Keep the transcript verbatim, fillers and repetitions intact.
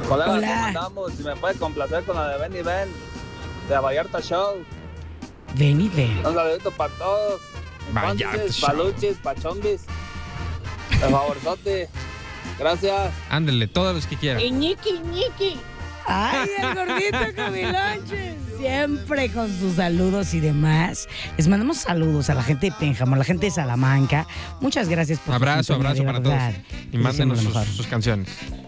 Colega, Hola. ¿cómo andamos? Si me puede complacer con la de Ven y Ven, de Vallarta Show. Ven y ven. Un saludito para todos. Vallarta Infantes, Show. paluches, pachonguis. Por favorzote. Gracias. Ándele, todos los que quieran. Ñiqui, ñiqui. Ay, el gordito Comilanches. Siempre con sus saludos y demás. Les mandamos saludos a la gente de Pénjamo, a la gente de Salamanca. Muchas gracias por su Abrazo, sintonía, abrazo de para verdad. todos. Y Les mándenos deseamos lo sus, mejor. sus canciones.